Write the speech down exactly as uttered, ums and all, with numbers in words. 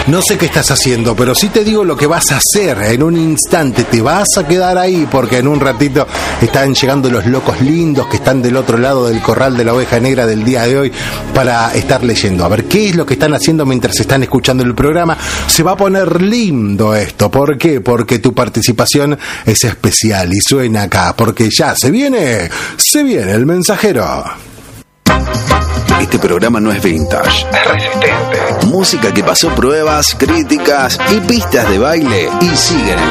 No sé qué estás haciendo, pero sí te digo lo que vas a hacer. En un instante te vas a quedar ahí, porque en un ratito están llegando los locos lindos que están del otro lado del corral de la oveja negra del día de hoy para estar leyendo. A ver qué es lo que están haciendo mientras están escuchando el programa. Se va a poner lindo esto. ¿Por qué? Porque tu participación es especial y suena acá. Porque ya se viene, se viene el mensajero. Este programa no es vintage, es resistente. Música que pasó pruebas, críticas y pistas de baile y sigue en el